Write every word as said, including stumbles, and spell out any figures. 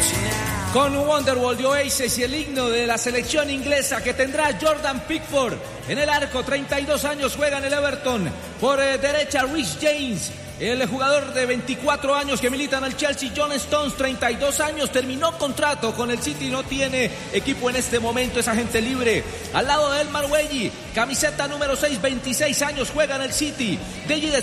Con Wonderwall de Oasis y el himno de la selección inglesa que tendrá Jordan Pickford en el arco, treinta y dos años, juega en el Everton. Por eh, derecha, Reece James, el jugador de veinticuatro años que milita en el Chelsea. John Stones, treinta y dos años, terminó contrato con el City, no tiene equipo en este momento, es agente libre. Al lado de Elmar Welly, camiseta número seis, veintiséis años, juega en el City. Deji